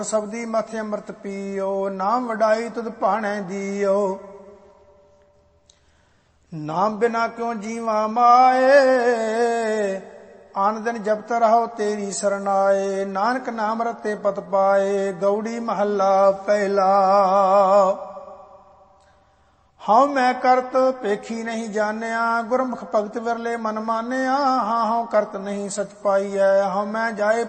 ਸਬਦੀ ਮਥ ਅੰਮ੍ਰਿਤ ਪੀਓ, ਨਾਮ ਵਡਾਈ ਤੁਧ ਭਾਣੈ ਜੀਓ। ਨਾਮ ਬਿਨਾ ਕਿਉ ਜੀਵਾ ਮਾਏ, ਆਨ ਦਿਨ ਜਪਤ ਰਹੋ ਤੇਰੀ ਸਰਨਾਏ। ਨਾਨਕ ਨਾਮ ਰਤੇ ਪਤ ਪਾਏ, ਗਉੜੀ ਮਹੱਲਾ ਪਹਿਲਾ। ਹਉ ਮੈਂ ਕਰਤ ਪੇਖੀ ਨਹੀਂ ਜਾਣਿਆ, ਗੁਰਮੁਖ ਭਗਤ ਵਿਰਲੇ ਮਨ ਮਾਨਿਆ। ਹਾਂ ਹਉ ਕਰਤ ਨਹੀਂ ਸਚ ਪਾਈਐ, ਹਉ ਮੈਂ ਜਾਏ